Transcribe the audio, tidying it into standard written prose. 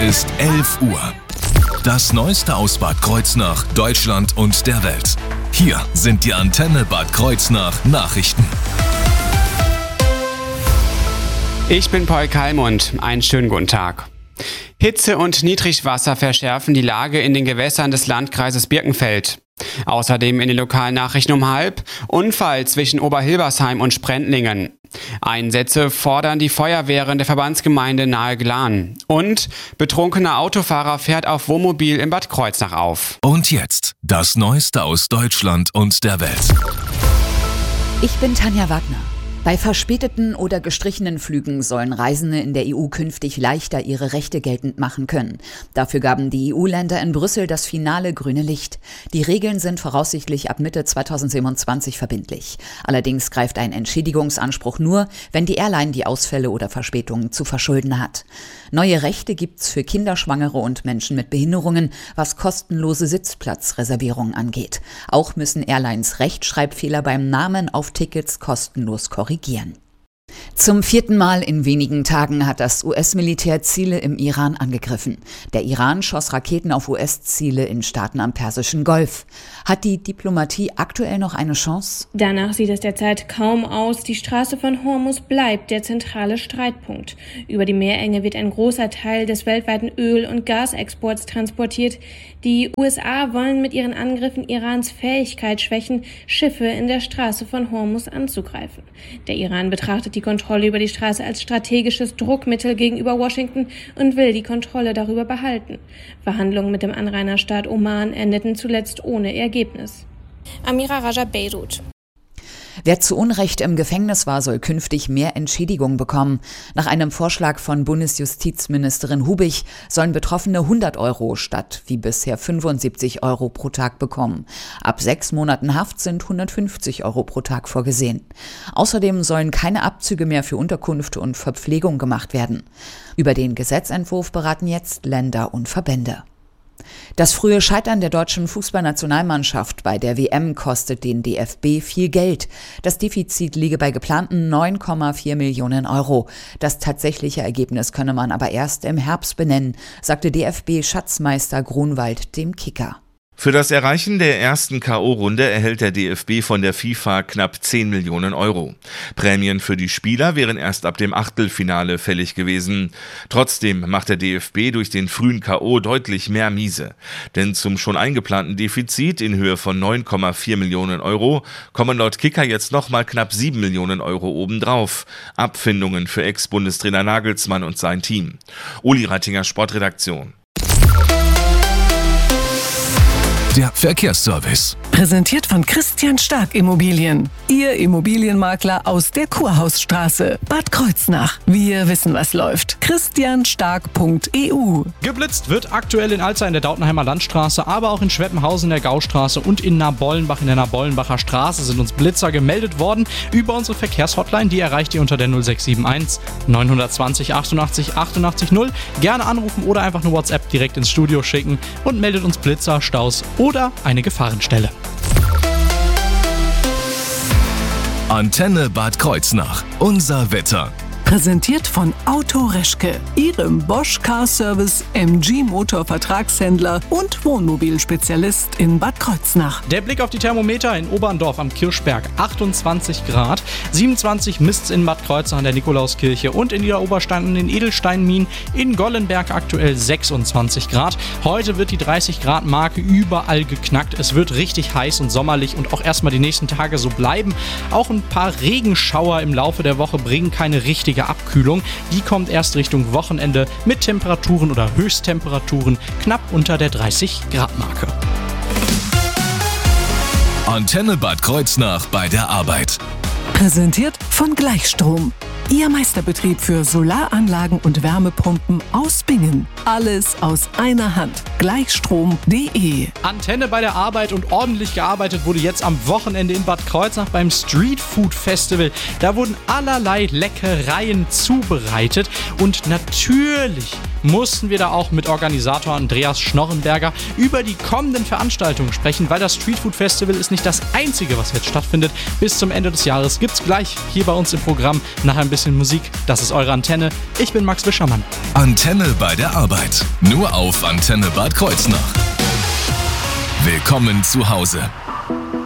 Ist 11 Uhr. Das Neueste aus Bad Kreuznach, Deutschland und der Welt. Hier sind die Antenne Bad Kreuznach Nachrichten. Ich bin Paul Kalmund. Einen schönen guten Tag. Hitze und Niedrigwasser verschärfen die Lage in den Gewässern des Landkreises Birkenfeld. Außerdem in den lokalen Nachrichten um 12:30 Unfall zwischen Oberhilbersheim und Sprendlingen. Einsätze fordern die Feuerwehren der Verbandsgemeinde nahe Glan. Und betrunkener Autofahrer fährt auf Wohnmobil in Bad Kreuznach auf. Und jetzt das Neueste aus Deutschland und der Welt. Ich bin Tanja Wagner. Bei verspäteten oder gestrichenen Flügen sollen Reisende in der EU künftig leichter ihre Rechte geltend machen können. Dafür gaben die EU-Länder in Brüssel das finale grüne Licht. Die Regeln sind voraussichtlich ab Mitte 2027 verbindlich. Allerdings greift ein Entschädigungsanspruch nur, wenn die Airline die Ausfälle oder Verspätungen zu verschulden hat. Neue Rechte gibt's für Kinderschwangere und Menschen mit Behinderungen, was kostenlose Sitzplatzreservierungen angeht. Auch müssen Airlines Rechtschreibfehler beim Namen auf Tickets kostenlos korrigieren. Zum 4. Mal in wenigen Tagen hat das US-Militär Ziele im Iran angegriffen. Der Iran schoss Raketen auf US-Ziele in Staaten am Persischen Golf. Hat die Diplomatie aktuell noch eine Chance? Danach sieht es derzeit kaum aus. Die Straße von Hormuz bleibt der zentrale Streitpunkt. Über die Meerenge wird ein großer Teil des weltweiten Öl- und Gasexports transportiert. Die USA wollen mit ihren Angriffen Irans Fähigkeit schwächen, Schiffe in der Straße von Hormuz anzugreifen. Der Iran betrachtet die Kontrolle über die Straße als strategisches Druckmittel gegenüber Washington und will die Kontrolle darüber behalten. Verhandlungen mit dem Anrainerstaat Oman endeten zuletzt ohne Ergebnis. Amira Raja, Beirut. Wer zu Unrecht im Gefängnis war, soll künftig mehr Entschädigung bekommen. Nach einem Vorschlag von Bundesjustizministerin Hubig sollen Betroffene 100 € statt wie bisher 75 € pro Tag bekommen. Ab 6 Monaten Haft sind 150 € pro Tag vorgesehen. Außerdem sollen keine Abzüge mehr für Unterkunft und Verpflegung gemacht werden. Über den Gesetzentwurf beraten jetzt Länder und Verbände. Das frühe Scheitern der deutschen Fußballnationalmannschaft bei der WM kostet den DFB viel Geld. Das Defizit liege bei geplanten 9,4 Millionen €. Das tatsächliche Ergebnis könne man aber erst im Herbst benennen, sagte DFB-Schatzmeister Grunwald dem Kicker. Für das Erreichen der ersten K.O.-Runde erhält der DFB von der FIFA knapp 10 Millionen €. Prämien für die Spieler wären erst ab dem Achtelfinale fällig gewesen. Trotzdem macht der DFB durch den frühen K.O. deutlich mehr Miese. Denn zum schon eingeplanten Defizit in Höhe von 9,4 Millionen € kommen laut Kicker jetzt nochmal knapp 7 Millionen € obendrauf. Abfindungen für Ex-Bundestrainer Nagelsmann und sein Team. Uli Reitinger, Sportredaktion. Der Verkehrsservice. Präsentiert von Christian Stark Immobilien. Ihr Immobilienmakler aus der Kurhausstraße. Bad Kreuznach. Wir wissen, was läuft. christianstark.eu. Geblitzt wird aktuell in Alza in der Dautenheimer Landstraße, aber auch in Schweppenhausen in der Gaustraße und in Nabollenbach in der Nabollenbacher Straße sind uns Blitzer gemeldet worden. Über unsere Verkehrshotline, die erreicht ihr unter der 0671 920 88 88 0. Gerne anrufen oder einfach eine WhatsApp direkt ins Studio schicken und meldet uns Blitzer, Staus oder eine Gefahrenstelle. Antenne Bad Kreuznach. Unser Wetter. Präsentiert von Auto Reschke, Ihrem Bosch Car Service MG Motor Vertragshändler und Wohnmobilspezialist in Bad Kreuznach. Der Blick auf die Thermometer in Oberndorf am Kirchberg, 28 Grad, 27 misst's in Bad Kreuznach an der Nikolauskirche und in Niederoberstein und in Edelsteinminen, in Gollenberg aktuell 26 Grad. Heute wird die 30 Grad Marke überall geknackt. Es wird richtig heiß und sommerlich und auch erstmal die nächsten Tage so bleiben. Auch ein paar Regenschauer im Laufe der Woche bringen keine richtige Abkühlung. Die kommt erst Richtung Wochenende mit Temperaturen oder Höchsttemperaturen knapp unter der 30 Grad Marke. Antenne Bad Kreuznach bei der Arbeit. Präsentiert von Gleichstrom. Ihr Meisterbetrieb für Solaranlagen und Wärmepumpen aus Bingen. Alles aus einer Hand. Gleichstrom.de. Antenne bei der Arbeit und ordentlich gearbeitet wurde jetzt am Wochenende in Bad Kreuznach beim Street Food Festival. Da wurden allerlei Leckereien zubereitet und natürlich mussten wir da auch mit Organisator Andreas Schnorrenberger über die kommenden Veranstaltungen sprechen, weil das Streetfood Festival ist nicht das einzige, was jetzt stattfindet. Bis zum Ende des Jahres gibt's gleich hier bei uns im Programm nachher ein bisschen Musik. Das ist eure Antenne. Ich bin Max Wischermann. Antenne bei der Arbeit. Nur auf Antenne Bad Kreuznach. Willkommen zu Hause.